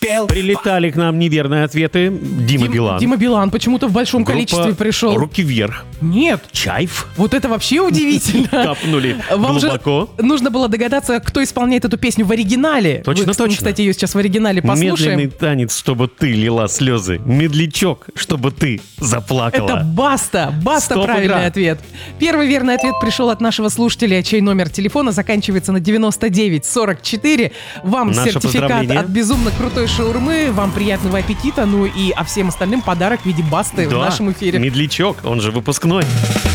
пел. Прилетали к нам неверные ответы. Дима Билан. Дима Билан почему-то в большом Группа количестве пришел. «Руки вверх». Нет. Чайф. Вот это вообще удивительно. Капнули Вам же глубоко. нужно было догадаться, кто исполняет эту песню в оригинале. Точно, Мы, точно. кстати, ее сейчас в оригинале послушаем. Медленный танец, чтобы ты лила слезы. Медлячок, чтобы ты заплакала. Это Баста. Баста Стоп, правильный игра. ответ. Первый верный ответ пришел от нашего слушателя, чей номер телефона заканчивается на 9944. Вам Наше сертификат поздравление. от безумно крутой шаурмы. Вам приятного аппетита. Ну и всем остальным подарок в виде Басты в Да, нашем эфире. Медлячок, он же выпускной.